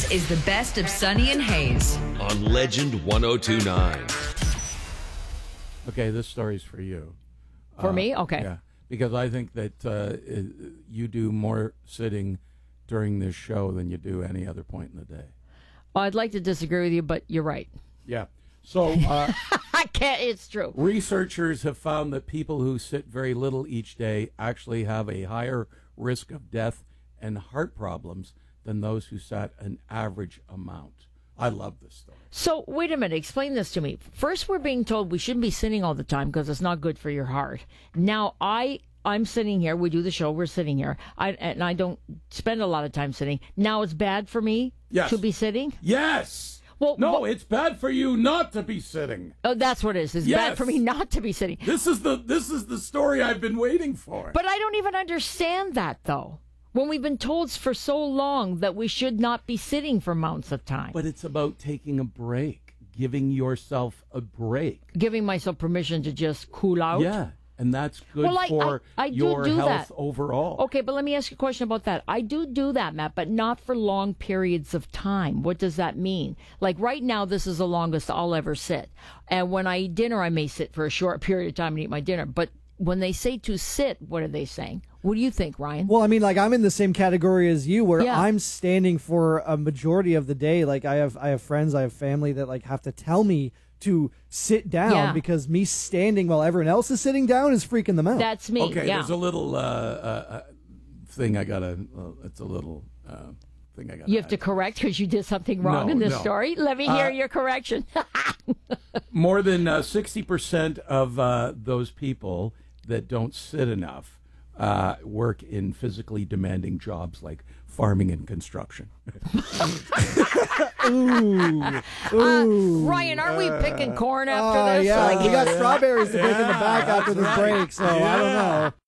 is the best of Sonny and Hayes on Legend 102.9. Okay, this story's for you. For me? Okay. Yeah, because I think that you do more sitting during this show than you do any other point in the day. Well, I'd like to disagree with you, but you're right. Yeah. So I can't. It's true. researchers have found that people who sit very little each day actually have a higher risk of death and heart problems than those who sat an average amount. I love this story. So, wait a minute. Explain this to me. First, we're being told we shouldn't be sitting all the time because it's not good for your heart. Now, I'm sitting here. We do the show. We're sitting here. And I don't spend a lot of time sitting. Now, it's bad for me to be sitting? Yes. Well, no, it's bad for you not to be sitting. Oh, that's what it is. It's bad for me not to be sitting. This is the story I've been waiting for. But I don't even understand that, though. When we've been told for so long that we should not be sitting for amounts of time. But it's about taking a break, giving yourself a break. Giving myself permission to just cool out. Yeah, and that's good for your health overall. Okay, but let me ask you a question about that. I do that, Matt, but not for long periods of time. What does that mean? Like right now, this is the longest I'll ever sit. And when I eat dinner, I may sit for a short period of time and eat my dinner. But when they say to sit, what are they saying? What do you think, Ryan? Well, I mean, like I'm in the same category as you, where I'm standing for a majority of the day. Like I have friends, I have family that like have to tell me to sit down because me standing while everyone else is sitting down is freaking them out. That's me. Okay, there's a little thing I gotta. It's a little thing I gotta. You have to correct because you did something wrong in this story. Let me hear your correction. More than 60% of those people that don't sit enough work in physically demanding jobs like farming and construction. Ryan, aren't we picking corn after this? Yeah, Like, we got strawberries to pick in the back after this break, so I don't know.